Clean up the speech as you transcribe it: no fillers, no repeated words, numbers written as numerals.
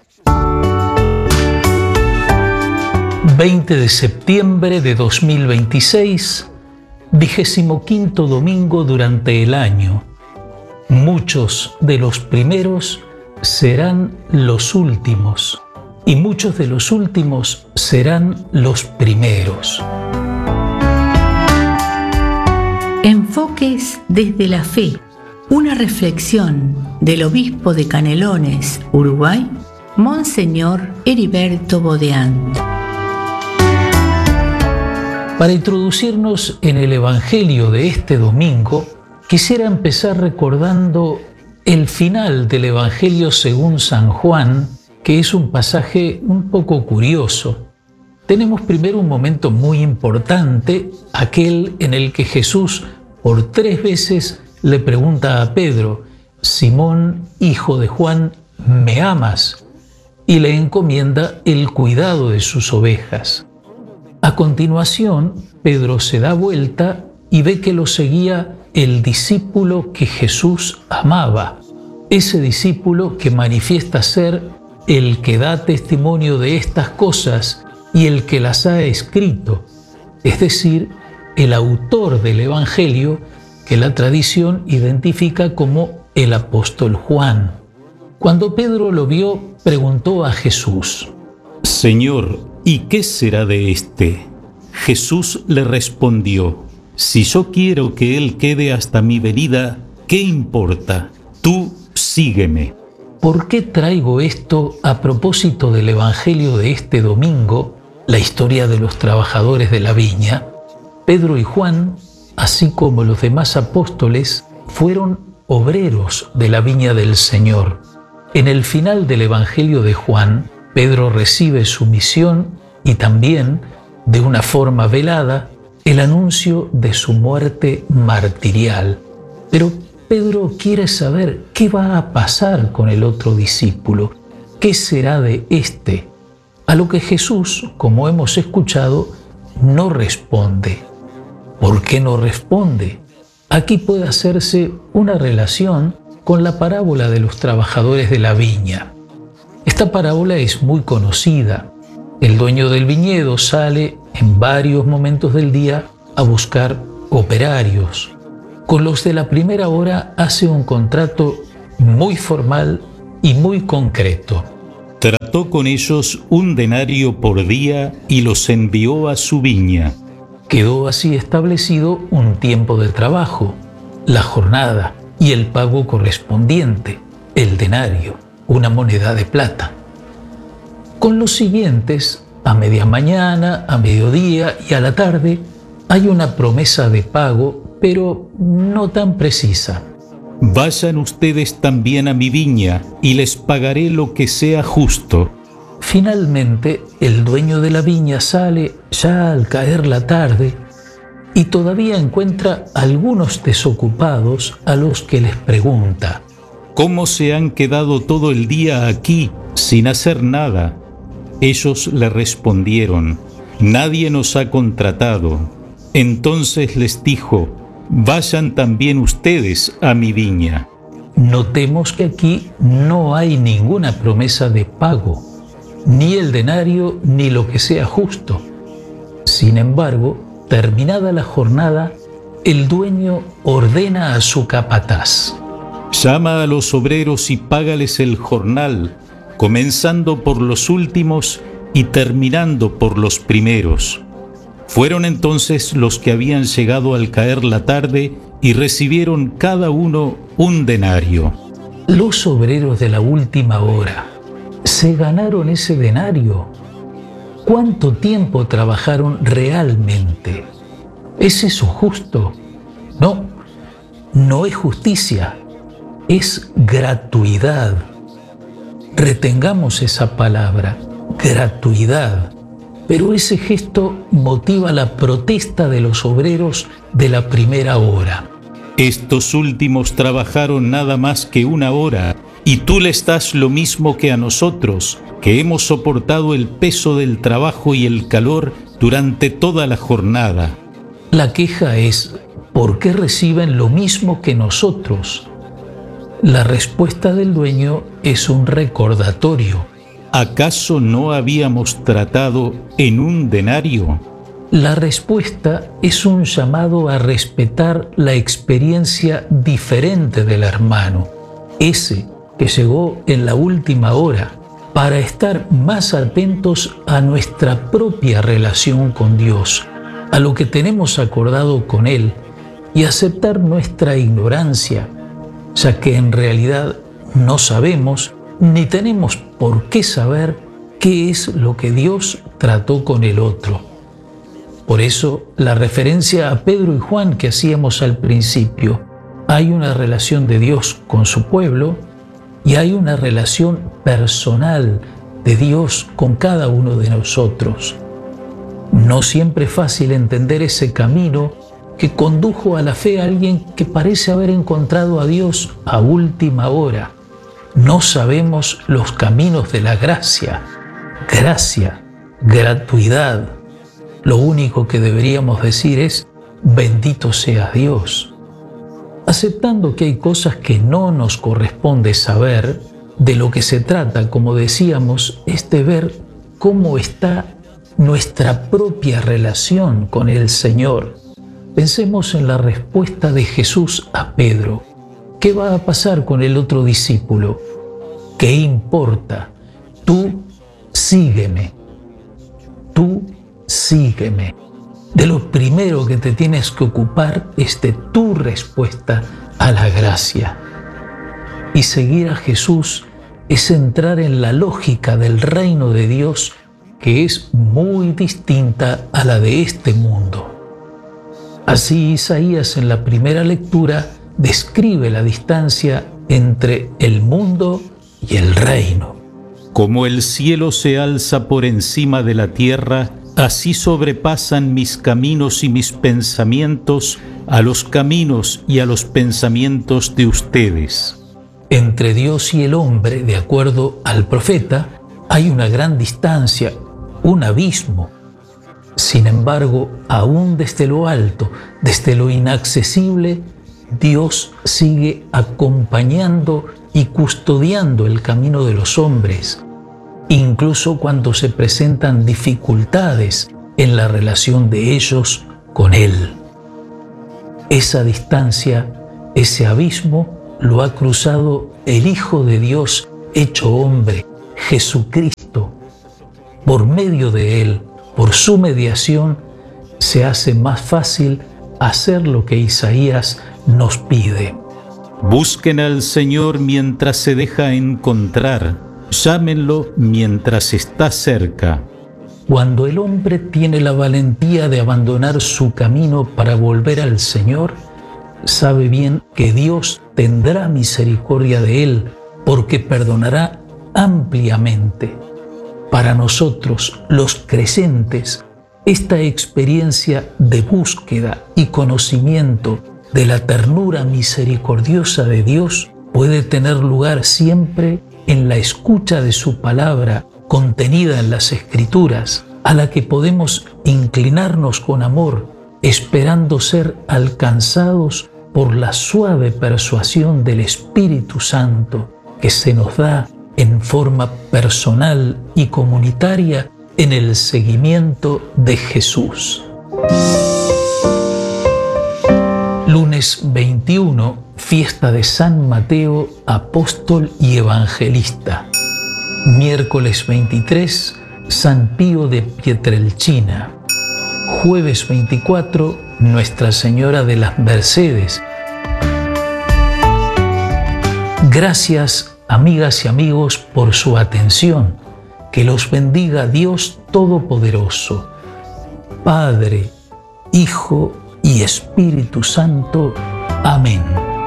20 de septiembre de 2026, 25º domingo durante el año. Muchos de los primeros serán los últimos, y muchos de los últimos serán los primeros. Enfoques desde la fe. Una reflexión del obispo de Canelones, Uruguay, Monseñor Heriberto Bodeant. Para introducirnos en el Evangelio de este domingo, quisiera empezar recordando el final del Evangelio según San Juan, que es un pasaje un poco curioso. Tenemos primero un momento muy importante, aquel en el que Jesús por 3 veces le pregunta a Pedro: Simón, hijo de Juan, ¿me amas? Y le encomienda el cuidado de sus ovejas. A continuación, Pedro se da vuelta y ve que lo seguía el discípulo que Jesús amaba, ese discípulo que manifiesta ser el que da testimonio de estas cosas y el que las ha escrito, es decir, el autor del Evangelio que la tradición identifica como el apóstol Juan. Cuando Pedro lo vio, preguntó a Jesús: Señor, ¿y qué será de éste? Jesús le respondió: Si yo quiero que él quede hasta mi venida, ¿qué importa? Tú sígueme. ¿Por qué traigo esto a propósito del Evangelio de este domingo, la historia de los trabajadores de la viña? Pedro y Juan, así como los demás apóstoles, fueron obreros de la viña del Señor. En el final del Evangelio de Juan, Pedro recibe su misión y también, de una forma velada, el anuncio de su muerte martirial. Pero Pedro quiere saber qué va a pasar con el otro discípulo, qué será de éste, a lo que Jesús, como hemos escuchado, no responde. ¿Por qué no responde? Aquí puede hacerse una relación con la parábola de los trabajadores de la viña. Esta parábola es muy conocida. El dueño del viñedo sale en varios momentos del día a buscar operarios. Con los de la primera hora hace un contrato muy formal y muy concreto. Trató con ellos 1 denario por día y los envió a su viña. Quedó así establecido un tiempo de trabajo, la jornada y el pago correspondiente, el denario, una moneda de plata. Con los siguientes, a media mañana, a mediodía y a la tarde, hay una promesa de pago, pero no tan precisa. Vayan ustedes también a mi viña y les pagaré lo que sea justo. Finalmente, el dueño de la viña sale ya al caer la tarde y todavía encuentra algunos desocupados a los que les pregunta: ¿Cómo se han quedado todo el día aquí sin hacer nada? Ellos le respondieron: Nadie nos ha contratado. Entonces les dijo: Vayan también ustedes a mi viña. Notemos que aquí no hay ninguna promesa de pago, ni el denario ni lo que sea justo. Sin embargo, terminada la jornada, el dueño ordena a su capataz: Llama a los obreros y págales el jornal, comenzando por los últimos y terminando por los primeros. Fueron entonces los que habían llegado al caer la tarde y recibieron cada uno 1 denario. Los obreros de la última hora se ganaron ese denario. ¿Cuánto tiempo trabajaron realmente? ¿Es eso justo? No, no es justicia, es gratuidad. Retengamos esa palabra, gratuidad. Pero ese gesto motiva la protesta de los obreros de la primera hora. Estos últimos trabajaron nada más que 1 hora, y tú les das lo mismo que a nosotros, que hemos soportado el peso del trabajo y el calor durante toda la jornada. La queja es: ¿por qué reciben lo mismo que nosotros? La respuesta del dueño es un recordatorio. ¿acaso no habíamos tratado en un denario? La respuesta es un llamado a respetar la experiencia diferente del hermano, ese que llegó en la última hora, para estar más atentos a nuestra propia relación con Dios, a lo que tenemos acordado con Él, y aceptar nuestra ignorancia, ya que en realidad no sabemos ni tenemos por qué saber qué es lo que Dios trató con el otro. Por eso, la referencia a Pedro y Juan que hacíamos al principio, hay una relación de Dios con su pueblo y hay una relación personal de Dios con cada uno de nosotros. No siempre es fácil entender ese camino que condujo a la fe a alguien que parece haber encontrado a Dios a última hora. No sabemos los caminos de la gracia, gratuidad. Lo único que deberíamos decir es, bendito sea Dios. Aceptando que hay cosas que no nos corresponde saber, de lo que se trata, como decíamos, es de ver cómo está nuestra propia relación con el Señor. Pensemos en la respuesta de Jesús a Pedro. ¿Qué va a pasar con el otro discípulo? ¿Qué importa? Tú sígueme. Tú sígueme. De lo primero que te tienes que ocupar es de tu respuesta a la gracia. Y seguir a Jesús es entrar en la lógica del reino de Dios, que es muy distinta a la de este mundo. Así Isaías en la primera lectura describe la distancia entre el mundo y el reino. Como el cielo se alza por encima de la tierra, así sobrepasan mis caminos y mis pensamientos a los caminos y a los pensamientos de ustedes. Entre Dios y el hombre, de acuerdo al profeta, hay una gran distancia, un abismo. Sin embargo, aún desde lo alto, desde lo inaccesible, Dios sigue acompañando y custodiando el camino de los hombres, incluso cuando se presentan dificultades en la relación de ellos con Él. Esa distancia, ese abismo, lo ha cruzado el Hijo de Dios hecho hombre, Jesucristo. Por medio de Él, por su mediación, se hace más fácil hacer lo que Isaías nos pide. Busquen al Señor mientras se deja encontrar, llámenlo mientras está cerca. Cuando el hombre tiene la valentía de abandonar su camino para volver al Señor, sabe bien que Dios tendrá misericordia de él, porque perdonará ampliamente. Para nosotros, los creyentes, esta experiencia de búsqueda y conocimiento de la ternura misericordiosa de Dios puede tener lugar siempre en la escucha de su palabra contenida en las Escrituras, a la que podemos inclinarnos con amor, esperando ser alcanzados por la suave persuasión del Espíritu Santo que se nos da en forma personal y comunitaria en el seguimiento de Jesús. Lunes 21, fiesta de San Mateo, apóstol y evangelista. Miércoles 23, San Pío de Pietrelcina. Jueves 24, Nuestra Señora de las Mercedes. Gracias, amigas y amigos, por su atención. Que los bendiga Dios Todopoderoso, Padre, Hijo y Espíritu Santo. Amén.